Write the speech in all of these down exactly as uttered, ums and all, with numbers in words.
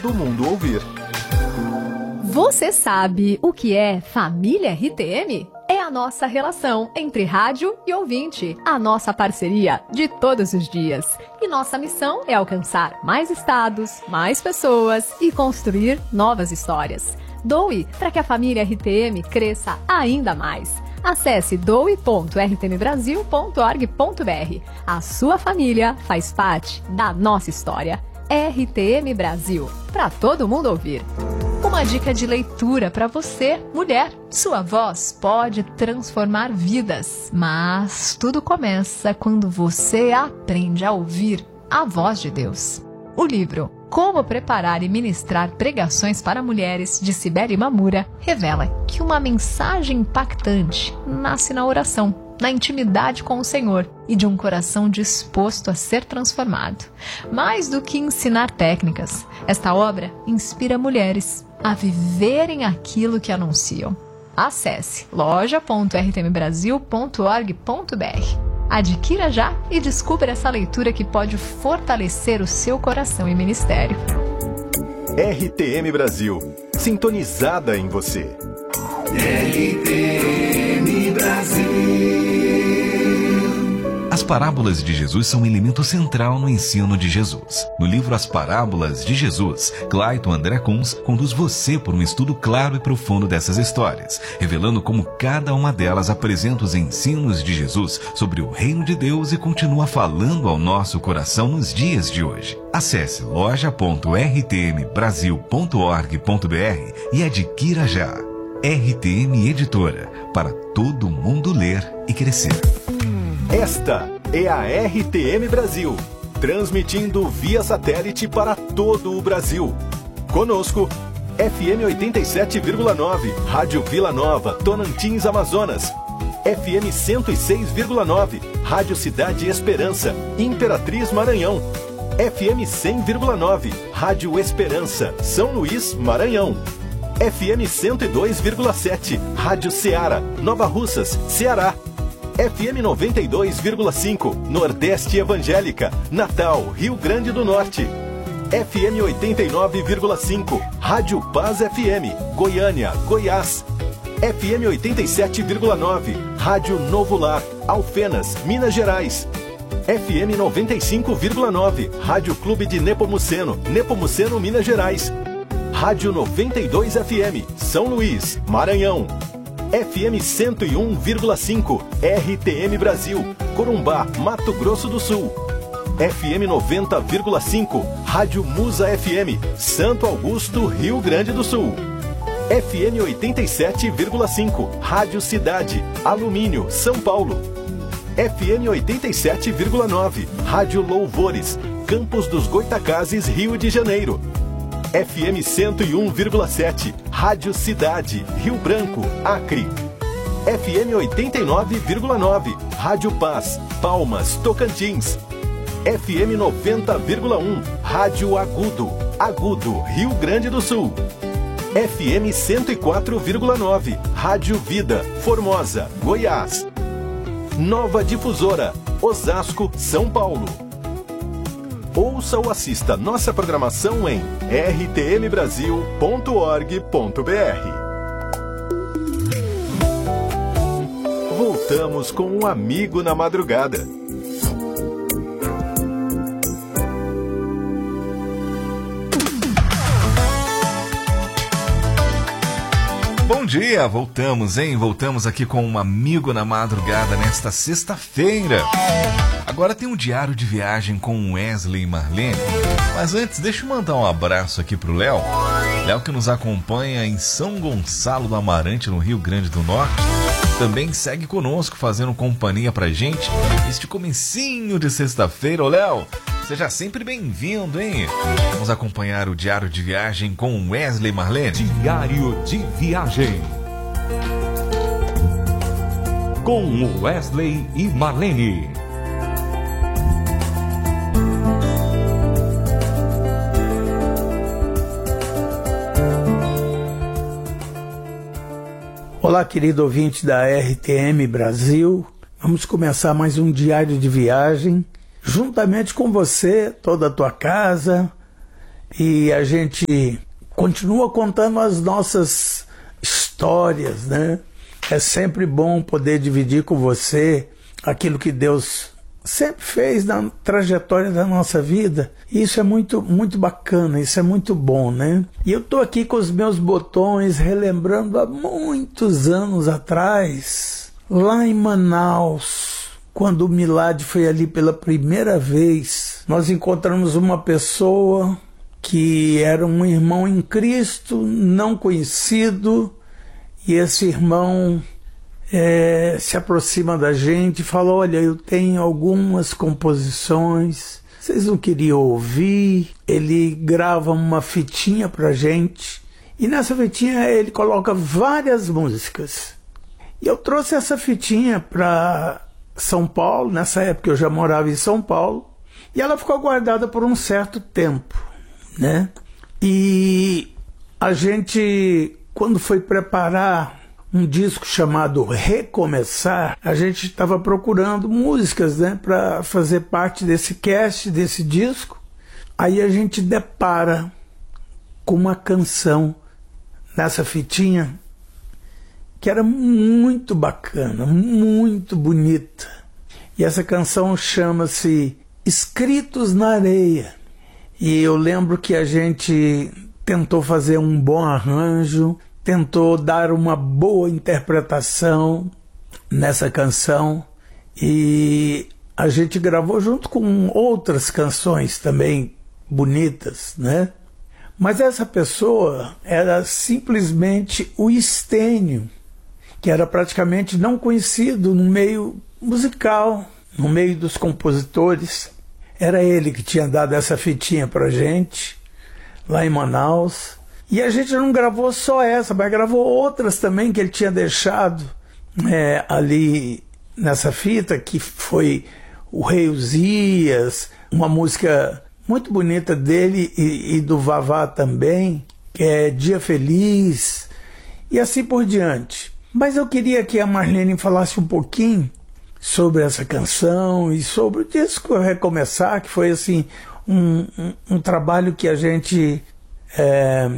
todo mundo ouvir. Você sabe o que é Família R T M? É a nossa relação entre rádio e ouvinte, a nossa parceria de todos os dias. E nossa missão é alcançar mais estados, mais pessoas e construir novas histórias. Doe para que a família R T M cresça ainda mais. Acesse doe ponto r t m brasil ponto org ponto b r. A sua família faz parte da nossa história. R T M Brasil, para todo mundo ouvir. Uma dica de leitura para você, mulher. Sua voz pode transformar vidas, mas tudo começa quando você aprende a ouvir a voz de Deus. O livro Como Preparar e Ministrar Pregações para Mulheres, de Cibele Mamura, revela que uma mensagem impactante nasce na oração, na intimidade com o Senhor e de um coração disposto a ser transformado. Mais do que ensinar técnicas, esta obra inspira mulheres a viverem aquilo que anunciam. Acesse loja ponto r t m brasil ponto org ponto b r. Adquira já e descubra essa leitura que pode fortalecer o seu coração e ministério. R T M Brasil, sintonizada em você. R T M Brasil. As parábolas de Jesus são um elemento central no ensino de Jesus. No livro As Parábolas de Jesus, Clayton André Kunz conduz você por um estudo claro e profundo dessas histórias, revelando como cada uma delas apresenta os ensinos de Jesus sobre o reino de Deus e continua falando ao nosso coração nos dias de hoje. Acesse loja ponto r t m brasil ponto org ponto b r e adquira já. R T M Editora, para todo mundo ler e crescer. Esta é a R T M Brasil, transmitindo via satélite para todo o Brasil. Conosco, F M oitenta e sete vírgula nove, Rádio Vila Nova, Tonantins, Amazonas. F M cento e seis vírgula nove, Rádio Cidade Esperança, Imperatriz, Maranhão. F M cem vírgula nove, Rádio Esperança, São Luís, Maranhão. F M cento e dois vírgula sete, Rádio Ceará, Nova Russas, Ceará. F M noventa e dois vírgula cinco, Nordeste Evangélica, Natal, Rio Grande do Norte. F M oitenta e nove vírgula cinco, Rádio Paz F M, Goiânia, Goiás. F M oitenta e sete vírgula nove, Rádio Novo Lar, Alfenas, Minas Gerais. F M noventa e cinco vírgula nove, Rádio Clube de Nepomuceno, Nepomuceno, Minas Gerais. Rádio noventa e dois F M, São Luís, Maranhão. F M cento e um vírgula cinco, R T M Brasil, Corumbá, Mato Grosso do Sul. F M noventa vírgula cinco, Rádio Musa F M, Santo Augusto, Rio Grande do Sul. F M oitenta e sete vírgula cinco, Rádio Cidade, Alumínio, São Paulo. F M oitenta e sete vírgula nove, Rádio Louvores, Campos dos Goitacazes, Rio de Janeiro. F M cento e um vírgula sete, Rádio Cidade, Rio Branco, Acre. F M oitenta e nove vírgula nove, Rádio Paz, Palmas, Tocantins. F M noventa vírgula um, Rádio Agudo, Agudo, Rio Grande do Sul. F M cento e quatro vírgula nove, Rádio Vida, Formosa, Goiás. Nova Difusora, Osasco, São Paulo. Ouça ou assista nossa programação em r t m brasil ponto org ponto b r. Voltamos com um amigo na madrugada. Bom dia, voltamos, hein? Voltamos aqui com um amigo na madrugada nesta sexta-feira. Agora tem um diário de viagem com Wesley e Marlene. Mas antes, deixa eu mandar um abraço aqui pro Léo. Léo que nos acompanha em São Gonçalo do Amarante, no Rio Grande do Norte. Também segue conosco, fazendo companhia pra gente este comecinho de sexta-feira. Ô Léo, seja sempre bem-vindo, hein? Vamos acompanhar o diário de viagem com Wesley e Marlene. Diário de viagem com Wesley e Marlene. Olá, querido ouvinte da R T M Brasil. Vamos começar mais um diário de viagem, juntamente com você, toda a tua casa e a gente continua contando as nossas histórias, né? É sempre bom poder dividir com você aquilo que Deus sempre fez na trajetória da nossa vida. Isso é muito, muito bacana, isso é muito bom, né? E eu tô aqui com os meus botões relembrando há muitos anos atrás, lá em Manaus, quando o Milad foi ali pela primeira vez, nós encontramos uma pessoa que era um irmão em Cristo, não conhecido, e esse irmão É, se aproxima da gente e fala: olha, eu tenho algumas composições, vocês não queriam ouvir? Ele grava uma fitinha pra gente, e nessa fitinha ele coloca várias músicas. E eu trouxe essa fitinha para São Paulo, nessa época eu já morava em São Paulo, e ela ficou guardada por um certo tempo, né? E a gente, quando foi preparar um disco chamado Recomeçar, a gente estava procurando músicas, né, para fazer parte desse cast, desse disco. Aí a gente depara com uma canção nessa fitinha que era muito bacana, muito bonita. E essa canção chama-se Escritos na Areia. E eu lembro que a gente tentou fazer um bom arranjo, tentou dar uma boa interpretação nessa canção, e a gente gravou junto com outras canções também bonitas, né? Mas essa pessoa era simplesmente o Estênio, que era praticamente não conhecido no meio musical, no meio dos compositores. Era ele que tinha dado essa fitinha pra gente, lá em Manaus. E a gente não gravou só essa, mas gravou outras também que ele tinha deixado é, ali nessa fita, que foi o Rei Uzias, uma música muito bonita dele e, e do Vavá também, que é Dia Feliz, e assim por diante. Mas eu queria que a Marlene falasse um pouquinho sobre essa canção e sobre o disco Recomeçar, que foi assim um, um, um trabalho que a gente É,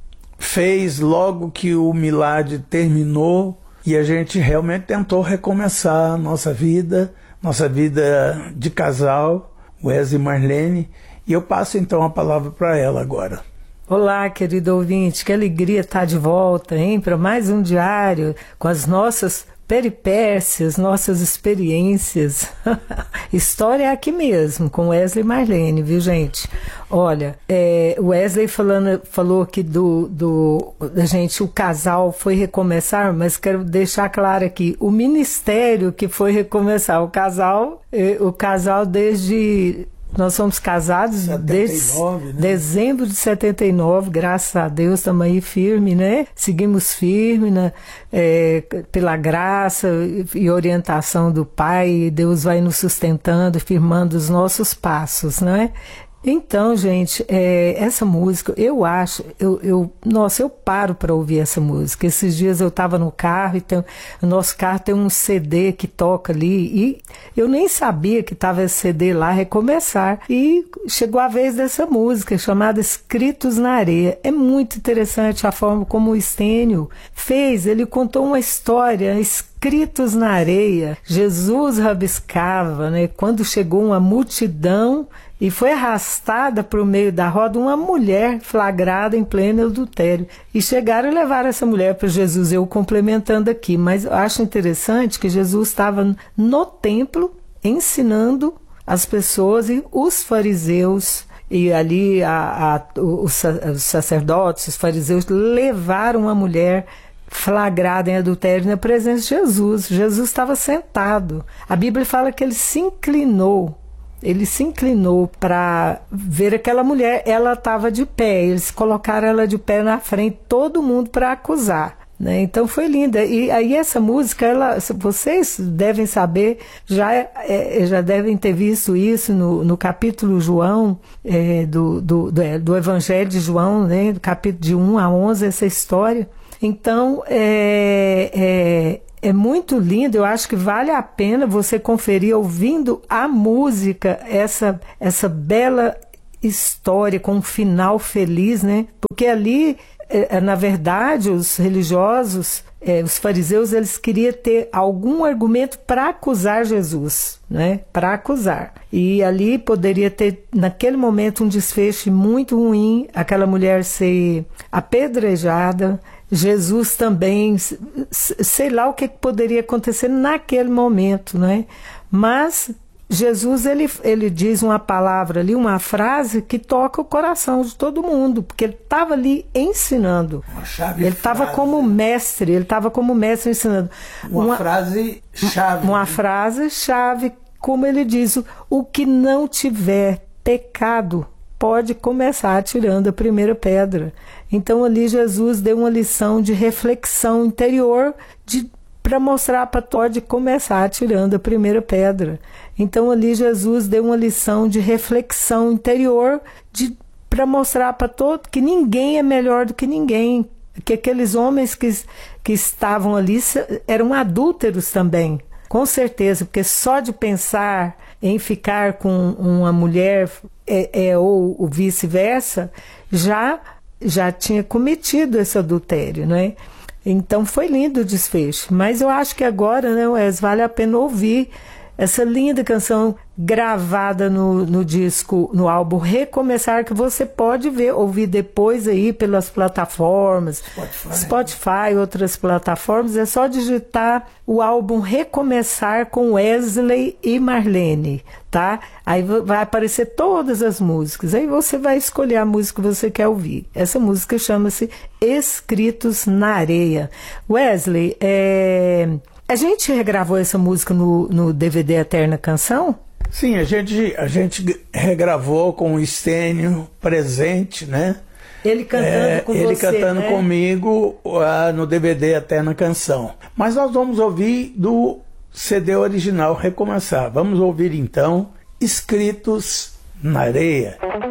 fez logo que o Milad terminou, e a gente realmente tentou recomeçar a nossa vida, nossa vida de casal, Wesley e Marlene, e eu passo então a palavra para ela agora. Olá, querido ouvinte, que alegria estar de volta, hein, para mais um diário com as nossas peripécias, nossas experiências. História é aqui mesmo, com Wesley e Marlene, viu, gente? Olha, é, Wesley falando, falou que do, do, da gente, o casal foi recomeçar, mas quero deixar claro aqui, o ministério que foi recomeçar, o casal, o casal desde... Nós somos casados desde né? dezembro de setenta e nove, graças a Deus, estamos aí firme, né? Seguimos firme, né? É, pela graça e orientação do Pai, Deus vai nos sustentando, firmando os nossos passos, né? Então, gente, é, essa música, eu acho, eu, eu, nossa, eu paro para ouvir essa música. Esses dias eu estava no carro e tem, o nosso carro tem um C D que toca ali, e eu nem sabia que estava esse C D lá, Recomeçar. E chegou a vez dessa música, chamada Escritos na Areia. É muito interessante a forma como o Estênio fez, ele contou uma história, Escritos na Areia. Jesus rabiscava, né? Quando chegou uma multidão e foi arrastada para o meio da roda uma mulher flagrada em pleno adultério. E chegaram e levaram essa mulher para Jesus, eu complementando aqui. Mas eu acho interessante que Jesus estava no templo ensinando as pessoas, e os fariseus, e ali a, a, os, os sacerdotes, os fariseus, levaram uma mulher flagrada em adultério na presença de Jesus. Jesus estava sentado. A Bíblia fala que ele se inclinou. Ele se inclinou para ver aquela mulher, ela estava de pé, eles colocaram ela de pé na frente, todo mundo para acusar, né? Então foi linda. E aí essa música, ela, vocês devem saber, já, é, já devem ter visto isso no, no capítulo João, é, do, do, do, é, do Evangelho de João, né? Do capítulo de um a onze, essa história. Então, é... é É muito lindo, eu acho que vale a pena você conferir ouvindo a música, essa, essa bela história com um final feliz, né? Porque ali, é, na verdade, os religiosos, é, os fariseus, eles queriam ter algum argumento para acusar Jesus, né? Para acusar. E ali poderia ter, naquele momento, um desfecho muito ruim, aquela mulher ser apedrejada, Jesus também, sei lá o que poderia acontecer naquele momento, né? Mas Jesus, ele, ele diz uma palavra ali, uma frase que toca o coração de todo mundo, porque ele estava ali ensinando. Uma chave ele estava como mestre, ele estava como mestre ensinando. Uma, uma frase chave. Uma frase chave, como ele diz, o que não tiver pecado pode começar atirando a primeira pedra. Então ali Jesus deu uma lição de reflexão interior de para mostrar para pode começar atirando a primeira pedra. Então ali Jesus deu uma lição de reflexão interior de para mostrar para todo que ninguém é melhor do que ninguém, que aqueles homens que, que estavam ali eram adúlteros também, com certeza, porque só de pensar em ficar com uma mulher é, é, ou, ou vice-versa, já, já tinha cometido esse adultério, né? Então foi lindo o desfecho, mas eu acho que agora, né, Wes, vale a pena ouvir essa linda canção gravada no, no disco, no álbum Recomeçar, que você pode ver, ouvir depois aí pelas plataformas, Spotify, Spotify outras plataformas, é só digitar o álbum Recomeçar com Wesley e Marlene, tá? Aí vai aparecer todas as músicas, aí você vai escolher a música que você quer ouvir. Essa música chama-se Escritos na Areia. Wesley, é... a gente regravou essa música no, no D V D Eterna Canção? Sim, a gente, a gente regravou com o Estênio presente, né? Ele cantando é, com ele você, Ele cantando né? comigo uh, no D V D Eterna Canção. Mas nós vamos ouvir do C D original Recomeçar. Vamos ouvir então Escritos na Areia.